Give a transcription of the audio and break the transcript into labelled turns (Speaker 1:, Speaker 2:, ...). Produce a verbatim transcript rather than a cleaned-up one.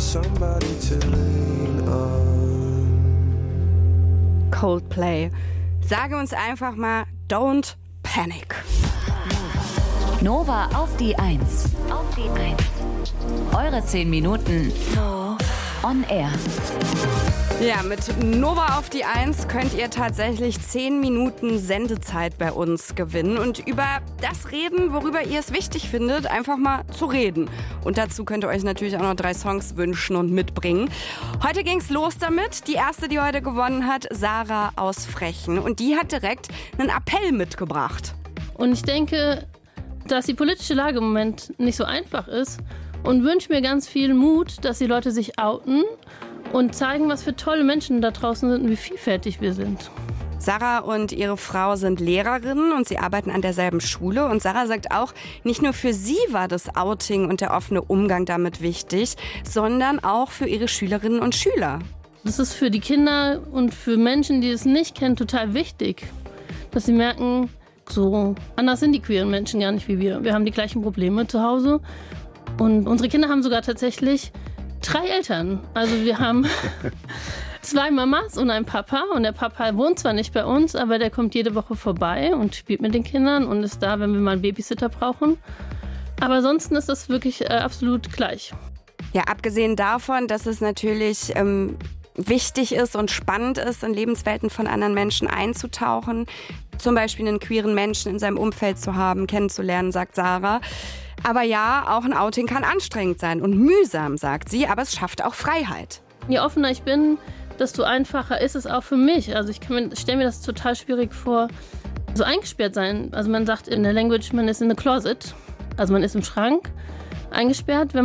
Speaker 1: somebody to lean on.
Speaker 2: Coldplay. Sage uns einfach mal, don't panic.
Speaker 3: Nova auf die Eins. Auf die Eins. Eure zehn Minuten on air.
Speaker 2: Ja, mit Nova auf die Eins könnt ihr tatsächlich zehn Minuten Sendezeit bei uns gewinnen und über das reden, worüber ihr es wichtig findet, einfach mal zu reden. Und dazu könnt ihr euch natürlich auch noch drei Songs wünschen und mitbringen. Heute ging's los damit. Die erste, die heute gewonnen hat, Sarah aus Frechen. Und die hat direkt einen Appell mitgebracht.
Speaker 4: Und ich denke, dass die politische Lage im Moment nicht so einfach ist und wünsche mir ganz viel Mut, dass die Leute sich outen und zeigen, was für tolle Menschen da draußen sind und wie vielfältig wir sind.
Speaker 2: Sarah und ihre Frau sind Lehrerinnen und sie arbeiten an derselben Schule. Und Sarah sagt auch, nicht nur für sie war das Outing und der offene Umgang damit wichtig, sondern auch für ihre Schülerinnen und Schüler.
Speaker 4: Das ist für die Kinder und für Menschen, die es nicht kennen, total wichtig, dass sie merken, so anders sind die queeren Menschen gar nicht wie wir. Wir haben die gleichen Probleme zu Hause und unsere Kinder haben sogar tatsächlich drei Eltern. Also wir haben zwei Mamas und einen Papa. Und der Papa wohnt zwar nicht bei uns, aber der kommt jede Woche vorbei und spielt mit den Kindern und ist da, wenn wir mal einen Babysitter brauchen. Aber ansonsten ist das wirklich äh, absolut gleich.
Speaker 2: Ja, abgesehen davon, dass es natürlich ähm, wichtig ist und spannend ist, in Lebenswelten von anderen Menschen einzutauchen, zum Beispiel einen queeren Menschen in seinem Umfeld zu haben, kennenzulernen, sagt Sarah. Aber ja, auch ein Outing kann anstrengend sein und mühsam, sagt sie, aber es schafft auch Freiheit.
Speaker 4: Je offener ich bin, desto einfacher ist es auch für mich. Also ich stelle mir das total schwierig vor, so eingesperrt sein. Also man sagt in der Language, man ist in the closet, also man ist im Schrank eingesperrt. Wenn